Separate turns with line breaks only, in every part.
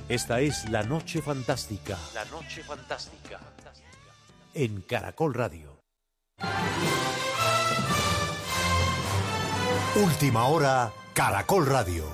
Esta es La Noche Fantástica. La Noche Fantástica. En Caracol Radio. Última hora, Caracol Radio.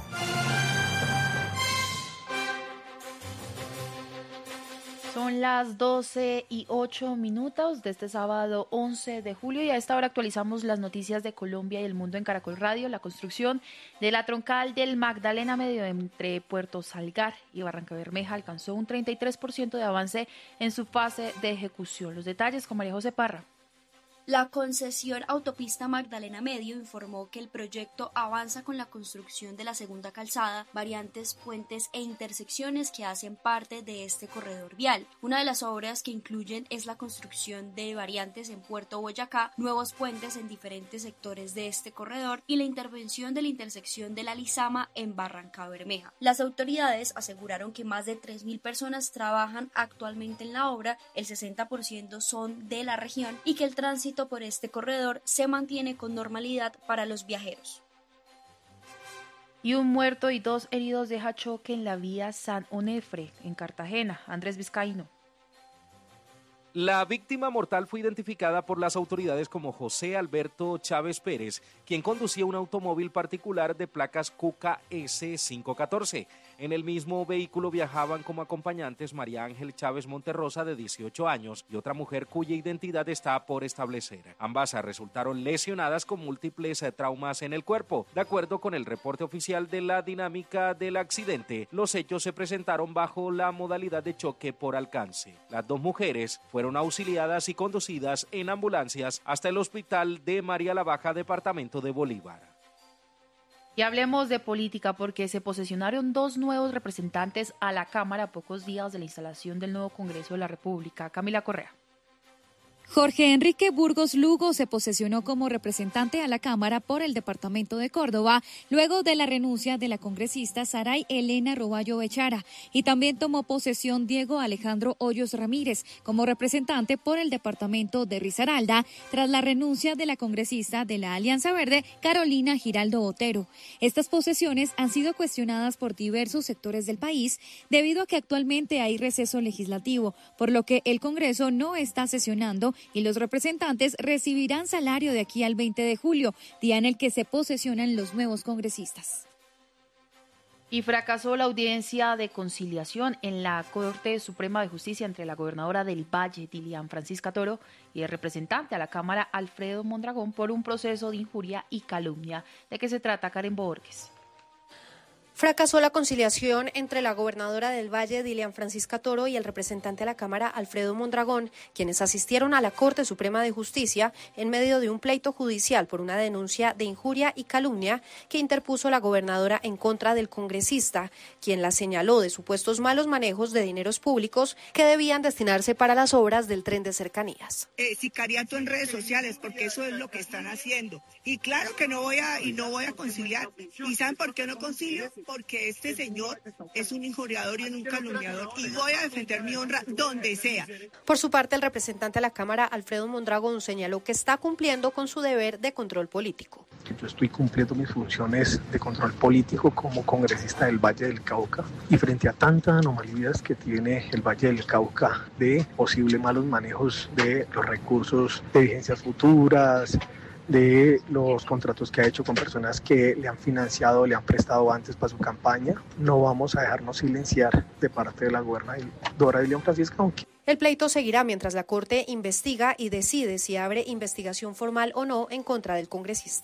Son las 12:08 de este sábado 11 de julio y a esta hora actualizamos las noticias de Colombia y el mundo en Caracol Radio. La construcción de la troncal del Magdalena Medio entre Puerto Salgar y Barrancabermeja alcanzó un 33% de avance en su fase de ejecución. Los detalles con María José Parra.
La concesión Autopista Magdalena Medio informó que el proyecto avanza con la construcción de la segunda calzada, variantes, puentes e intersecciones que hacen parte de este corredor vial. Una de las obras que incluyen es la construcción de variantes en Puerto Boyacá, nuevos puentes en diferentes sectores de este corredor y la intervención de la intersección de la Lizama en Barrancabermeja. Las autoridades aseguraron que más de 3.000 personas trabajan actualmente en la obra, el 60% son de la región y que el tránsito por este corredor se mantiene con normalidad para los viajeros.
Y un muerto y 2 heridos deja choque en la vía San Onofre, en Cartagena. Andrés Vizcaíno.
La víctima mortal fue identificada por las autoridades como José Alberto Chávez Pérez, quien conducía un automóvil particular de placas Cuca S514. En el mismo vehículo viajaban como acompañantes María Ángel Chávez Monterrosa, de 18 años, y otra mujer cuya identidad está por establecer. Ambas resultaron lesionadas con múltiples traumas en el cuerpo. De acuerdo con el reporte oficial de la dinámica del accidente, los hechos se presentaron bajo la modalidad de choque por alcance. Las dos mujeres fueron auxiliadas y conducidas en ambulancias hasta el hospital de María la Baja, departamento de Bolívar.
Y hablemos de política porque se posesionaron 2 nuevos representantes a la Cámara a pocos días de la instalación del nuevo Congreso de la República. Camila Correa.
Jorge Enrique Burgos Lugo se posesionó como representante a la Cámara por el departamento de Córdoba, luego de la renuncia de la congresista Saray Elena Roballo Bechara, y también tomó posesión Diego Alejandro Hoyos Ramírez como representante por el departamento de Risaralda, tras la renuncia de la congresista de la Alianza Verde, Carolina Giraldo Otero. Estas posesiones han sido cuestionadas por diversos sectores del país debido a que actualmente hay receso legislativo, por lo que el Congreso no está sesionando y los representantes recibirán salario de aquí al 20 de julio, día en el que se posesionan los nuevos congresistas.
Y fracasó la audiencia de conciliación en la Corte Suprema de Justicia entre la gobernadora del Valle, Dilian Francisca Toro, y el representante a la Cámara, Alfredo Mondragón, por un proceso de injuria y calumnia. ¿De qué se trata, Karen Borges?
Fracasó la conciliación entre la gobernadora del Valle, Dilian Francisca Toro, y el representante a la Cámara, Alfredo Mondragón, quienes asistieron a la Corte Suprema de Justicia en medio de un pleito judicial por una denuncia de injuria y calumnia que interpuso la gobernadora en contra del congresista, quien la señaló de supuestos malos manejos de dineros públicos que debían destinarse para las obras del tren de cercanías.
Sicariato en redes sociales, porque eso es lo que están haciendo. Y claro que no voy a conciliar. ¿Y saben por qué no concilio? Porque este señor es un injuriador y un calumniador y voy a defender mi honra donde sea.
Por su parte, el representante de la Cámara, Alfredo Mondragón, señaló que está cumpliendo con su deber de control político.
Yo estoy cumpliendo mis funciones de control político como congresista del Valle del Cauca y frente a tantas anomalías que tiene el Valle del Cauca de posibles malos manejos de los recursos de vigencias futuras, de los contratos que ha hecho con personas que le han financiado, le han prestado antes para su campaña. No vamos a dejarnos silenciar de parte de la gobernadora Dilian Francisca.
El pleito seguirá mientras la Corte investiga y decide si abre investigación formal o no en contra del congresista.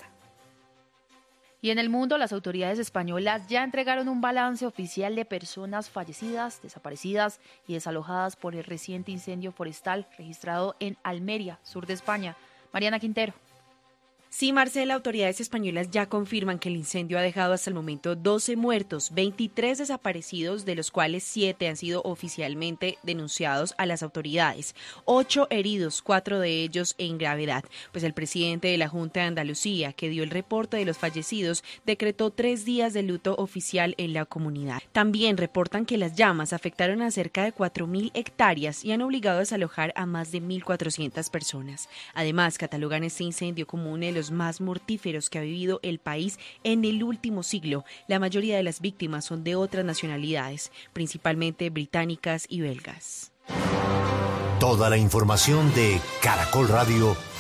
Y en el mundo, las autoridades españolas ya entregaron un balance oficial de personas fallecidas, desaparecidas y desalojadas por el reciente incendio forestal registrado en Almería, sur de España. Mariana Quintero.
Sí, Marcela, autoridades españolas ya confirman que el incendio ha dejado hasta el momento 12 muertos, 23 desaparecidos, de los cuales 7 han sido oficialmente denunciados a las autoridades, 8 heridos, 4 de ellos en gravedad. Pues el presidente de la Junta de Andalucía, que dio el reporte de los fallecidos, decretó 3 días de luto oficial en la comunidad. También reportan que las llamas afectaron a cerca de 4.000 hectáreas y han obligado a desalojar a más de 1.400 personas. Además, catalogan este incendio como uno de los los más mortíferos que ha vivido el país en el último siglo. La mayoría de las víctimas son de otras nacionalidades, principalmente británicas y belgas.
Toda la información de Caracol Radio